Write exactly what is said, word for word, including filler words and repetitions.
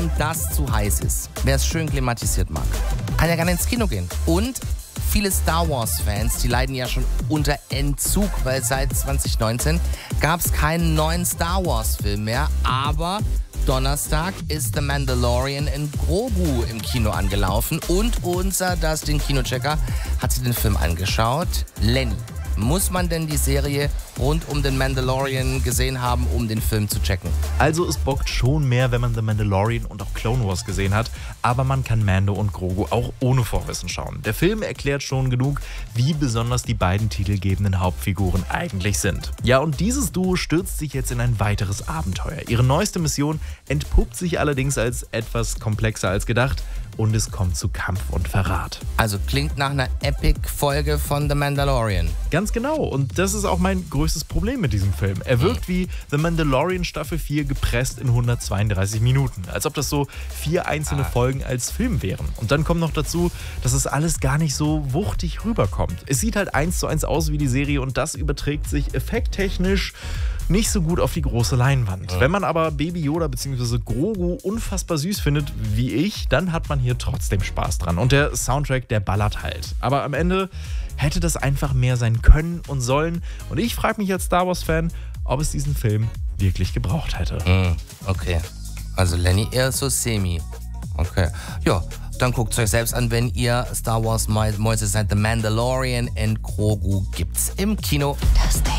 ihm das zu heiß ist, wer es schön klimatisiert mag, kann ja gerne ins Kino gehen. Und viele Star Wars-Fans, die leiden ja schon unter Entzug, weil seit zwanzig neunzehn gab es keinen neuen Star Wars-Film mehr. Aber Donnerstag ist The Mandalorian in Grogu im Kino angelaufen und unser Dustin Kinochecker hat sich den Film angeschaut. Lenny, muss man denn die Serie rund um den Mandalorian gesehen haben, um den Film zu checken? Also es bockt schon mehr, wenn man The Mandalorian und auch Clone Wars gesehen hat, aber man kann Mando und Grogu auch ohne Vorwissen schauen. Der Film erklärt schon genug, wie besonders die beiden titelgebenden Hauptfiguren eigentlich sind. Ja, und dieses Duo stürzt sich jetzt in ein weiteres Abenteuer. Ihre neueste Mission entpuppt sich allerdings als etwas komplexer als gedacht und es kommt zu Kampf und Verrat. Also klingt nach einer Epic-Folge von The Mandalorian. Ganz genau, und das ist auch mein größtes Problem mit diesem Film. Er wirkt wie The Mandalorian Staffel vier gepresst in hundertzweiunddreißig Minuten. Als ob das so vier einzelne ah. Folgen als Film wären. Und dann kommt noch dazu, dass es alles gar nicht so wuchtig rüberkommt. Es sieht halt eins zu eins aus wie die Serie und das überträgt sich effekttechnisch nicht so gut auf die große Leinwand. Ja. Wenn man aber Baby Yoda bzw. Grogu unfassbar süß findet, wie ich, dann hat man hier trotzdem Spaß dran. Und der Soundtrack, der ballert halt. Aber am Ende hätte das einfach mehr sein können und sollen. Und ich frage mich als Star Wars-Fan, ob es diesen Film wirklich gebraucht hätte. Mm, okay. Also Lenny eher so semi. Okay. Ja, dann guckt es euch selbst an, wenn ihr Star Wars Mäuse seid. The Mandalorian in Grogu gibt's im Kino. Das